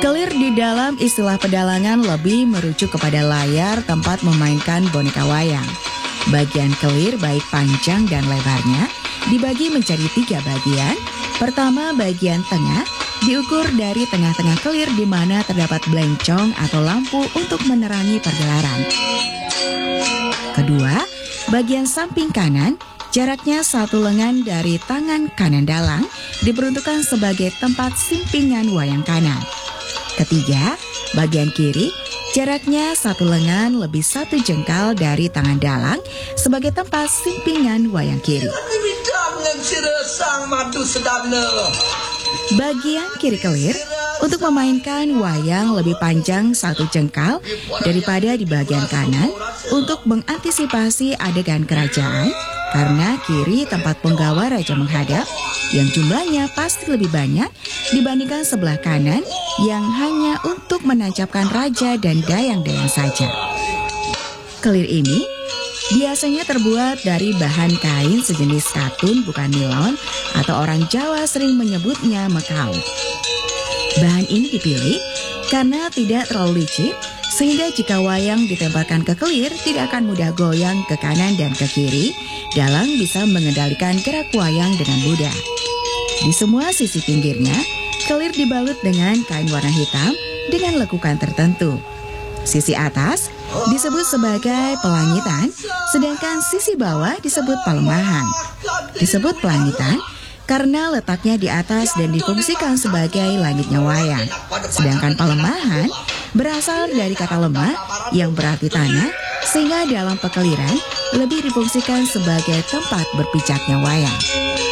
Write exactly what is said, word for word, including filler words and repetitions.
Kelir di dalam istilah pedalangan lebih merujuk kepada layar tempat memainkan boneka wayang. Bagian kelir baik panjang dan lebarnya dibagi menjadi tiga bagian. Pertama, bagian tengah diukur dari tengah-tengah kelir di mana terdapat belencong atau lampu untuk menerangi pergelaran. Kedua, bagian samping kanan jaraknya satu lengan dari tangan kanan dalang diperuntukkan sebagai tempat simpingan wayang kanan. Ketiga, bagian kiri jaraknya satu lengan lebih satu jengkal dari tangan dalang sebagai tempat simpingan wayang kiri. Bagian kiri kelir untuk memainkan wayang lebih panjang satu jengkal daripada di bagian kanan untuk mengantisipasi adegan kerajaan, karena kiri tempat penggawa raja menghadap yang jumlahnya pasti lebih banyak dibandingkan sebelah kanan yang hanya untuk menancapkan raja dan dayang-dayang saja. Kelir ini biasanya terbuat dari bahan kain sejenis katun bukan nilon atau orang Jawa sering menyebutnya mekau. Bahan ini dipilih karena tidak terlalu licin sehingga jika wayang ditempelkan ke kelir tidak akan mudah goyang ke kanan dan ke kiri. Dalang bisa mengendalikan gerak wayang dengan mudah. Di semua sisi pinggirnya, kelir dibalut dengan kain warna hitam dengan lekukan tertentu. Sisi atas disebut sebagai pelangitan, sedangkan sisi bawah disebut palemahan. Disebut pelangitan karena letaknya di atas dan difungsikan sebagai langitnya wayang. Sedangkan palemahan berasal dari kata lemah yang berarti tanah, sehingga dalam pekeliran lebih difungsikan sebagai tempat berpijaknya wayang.